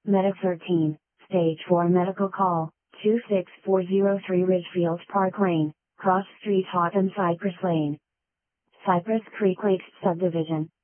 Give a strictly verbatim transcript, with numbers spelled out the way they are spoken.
Medic thirteen, Stage four Medical Call, two six four zero three Ridgefield Park Lane, Cross Street Houghton Cypress Lane. Cypress Creek Lakes Subdivision,